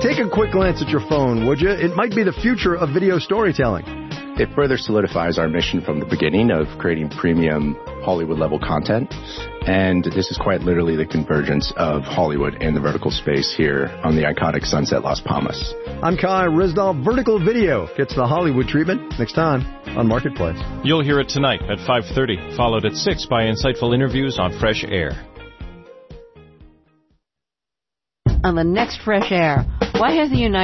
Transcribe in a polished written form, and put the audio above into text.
take a quick glance at your phone, would you? It might be the future of video storytelling. It further solidifies our mission from the beginning of creating premium Hollywood-level content. And this is quite literally the convergence of Hollywood and the vertical space here on the iconic Sunset Las Palmas. I'm Kai Ryssdal. Vertical video gets the Hollywood treatment next time on Marketplace. You'll hear it tonight at 5:30, followed at 6 by insightful interviews on Fresh Air. On the next Fresh Air, why has the United